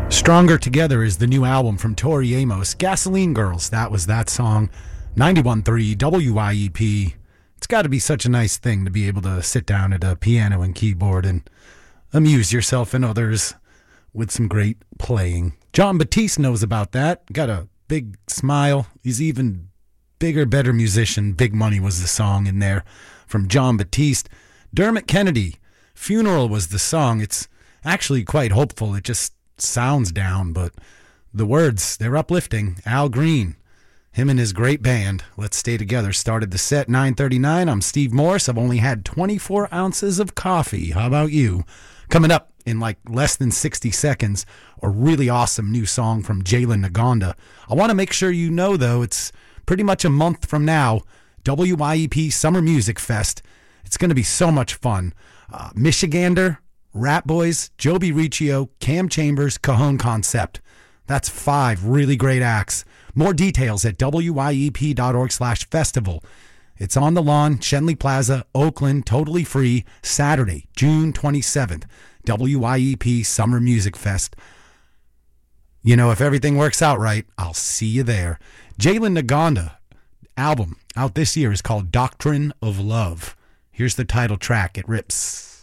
Stronger Together is the new album from Tori Amos. Gasoline Girls, that was that song. 91.3 WYEP. It's got to be such a nice thing to be able to sit down at a piano and keyboard and amuse yourself and others with some great playing. Jon Batiste knows about that. Got a big smile. He's even bigger, better musician. Big Money was the song in there from Jon Batiste. Dermot Kennedy, Funeral was the song. It's actually quite hopeful. It just sounds down, but the words, they're uplifting. Al Green, him and his great band, Let's Stay Together, started the set 9:39. I'm Steve Morse. I've only had 24 ounces of coffee. How about you? Coming up in like less than 60 seconds, a really awesome new song from Jalen Ngonda. I want to make sure you know, though, it's pretty much a month from now, WYEP Summer Music Fest. It's going to be so much fun. Michigander, Rat Boys, Joby Riccio, Cam Chambers, Cajon Concept. That's 5 really great acts. More details at wyep.org/festival. It's on the lawn, Shenley Plaza, Oakland, totally free, Saturday, June 27th. WYEP Summer Music Fest. You know, if everything works out right, I'll see you there. Jalen Ngonda album out this year is called Doctrine of Love. Here's the title track. It rips.